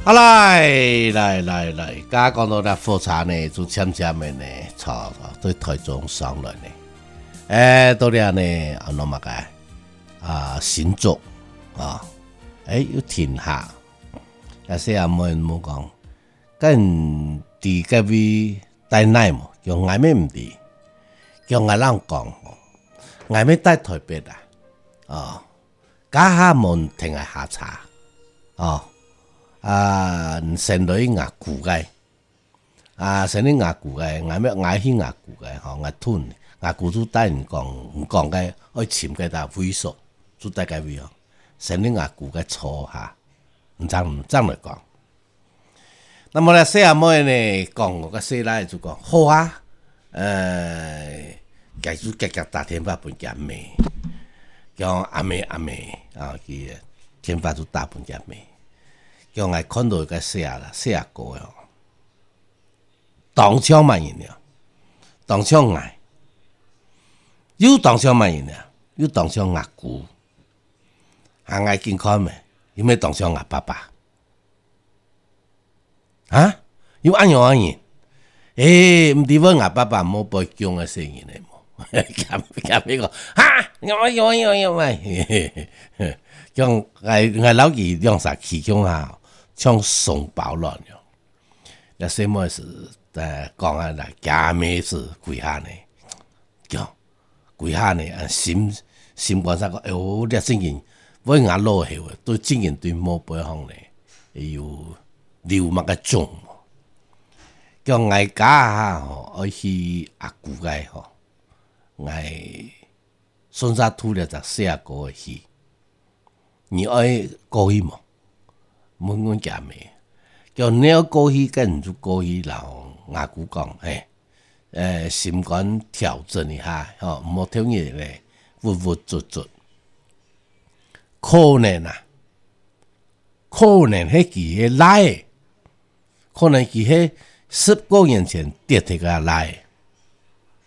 来，刚讲到那复查呢，就渐渐的呢，对台中上来呢，到了呢，那么个新竹又停下，也是也冇人冇讲，跟伫个位带奶么，叫外面唔伫，叫外人讲，外面带台北家下冇停下查，先來牙骨嘅，先嚟牙骨嘅，牙起牙骨嘅，牙吞牙骨都帶人講唔講嘅，愛潛嘅但猥瑣，都大概會先嚟牙骨嘅錯下，唔爭嚟講。那麼咧，細阿妹呢講個細仔就講好啊，繼續打電話俾阿妹，叫阿妹佢電話就打俾阿妹。叫我看到個寫個喲，當場買人了，當場買，又當場買人了，又當場壓股，愛健康咩？有咩當場壓爸爸？又安樣？唔係我壓爸爸冇背強嘅聲音嚟冇，咁呢個叫我老幾用啥氣強下？像送包亂樣，那什麼是講下啦，假咩是跪下呢？叫跪下呢，心肝上講，我啲正經，我眼落去喎，對正經對冇背行咧，有流氓嘅種，叫我家下我去阿姑嘅嗬，我손사吐了就寫過去，你愛過去冇？冇講假咩？叫你要過去，跟住過去，然後阿姑講，心肝調整一下，唔好聽嘢咧，鬱卒，可能係佢來，可能佢係10個月前跌嘅來。